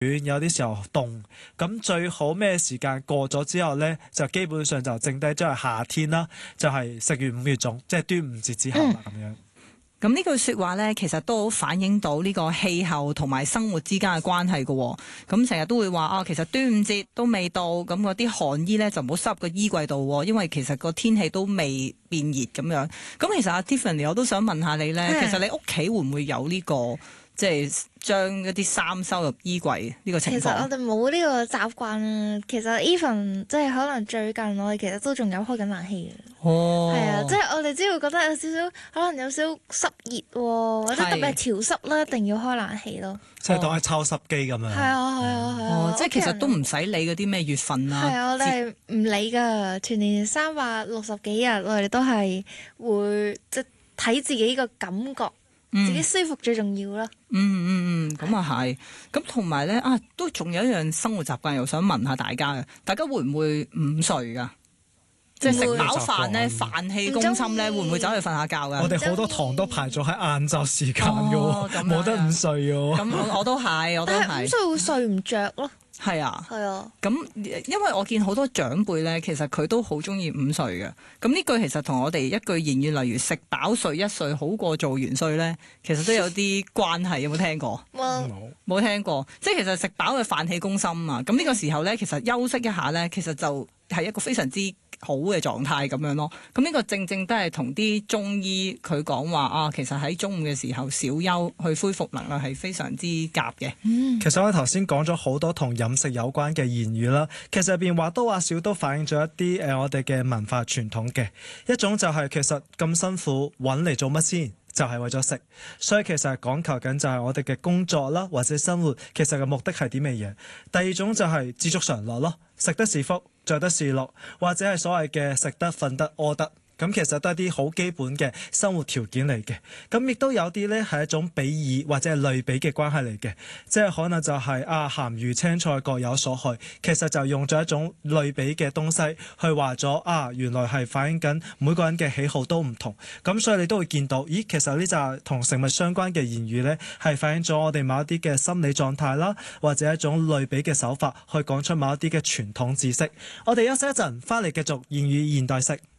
有啲時候凍，咁最好咩時間過咗之後呢，就基本上就剩低即係夏天啦，就係4月5月中，即係端午節之後啦咁樣。 咁呢句説話呢，其實都好反映到呢個氣候同埋生活之間嘅關係嘅喎。咁成日都會話啊，其實端午節都未到，咁嗰啲寒衣呢就唔好塞入個衣櫃度喎，因為其實個天氣都未變熱咁樣。咁其實阿 Tiffany，我都想問下你呢，其實你屋企會唔會有呢個即係將一啲衫收入衣櫃呢個情況？ 其實我哋冇呢個習慣啊。其實 even 即係可能最近我哋其實都仲有開緊冷氣嘅。 哦， 係啊，即係我哋只會覺得有少少可能有少濕熱喎，或者特別係潮濕啦，一定要開冷氣咯。 即係當係抽濕機咁樣。 係啊係啊係啊！ 即係其實都唔使理嗰啲咩月份啊。 係啊，我哋係唔理㗎，全年360幾日，我哋都係會即係睇自己個感覺。自己舒服最重要啦。 咁啊係。咁同埋咧都仲有一樣生活習慣，又想問下大家嘅，大家會唔會午睡㗎？即係食飽飯咧，飯氣攻心咧，會唔會走去瞓下覺㗎？ 我哋好多堂都排咗喺晏晝時間㗎喎，冇得午睡㗎喎。 咁我都係， 但係午睡會睡唔着咯。 係啊， 係啊。 咁因為我見好多長輩咧，其實佢都好中意午睡嘅。咁呢句其實同我哋一句言語，例如食飽睡一睡好過做元帥咧，其實都有啲關係。有冇聽過？冇聽過。即係其實食飽嘅飯氣攻心啊。咁呢個時候咧，其實休息一下咧，其實就係一個非常之好嘅狀態咁樣咯。咁呢個正正都係同啲中醫佢講話其實喺中午嘅時候小休去恢復能量係非常之夾嘅。 其實我頭先講咗好多同飲食有關嘅言語啦，其實入邊或多或少都反映咗一啲我哋嘅文化傳統嘅一種，就係其實咁辛苦揾嚟做乜先？就係為咗食，所以其實係講求緊就係我哋嘅工作啦，或者生活其實嘅目的係啲咩嘢？第二種就係知足常樂咯，食得是福，着得是樂，或者係所謂嘅食得、瞓得、屙得。咁其實都係啲好基本嘅生活條件嚟嘅，咁亦都有啲呢係一種比擬或者係類比嘅關係嚟嘅，即係可能就係鹹魚青菜各有所好，其實就用咗一種類比嘅東西去話咗原來係反映緊每個人嘅喜好都唔同，咁所以你都會見到，其實呢就係同食物相關嘅言語呢，係反映咗我哋某一啲嘅心理狀態啦，或者一種類比嘅手法去講出某一啲嘅傳統知識。我哋休息一陣，翻嚟繼續言語現代式。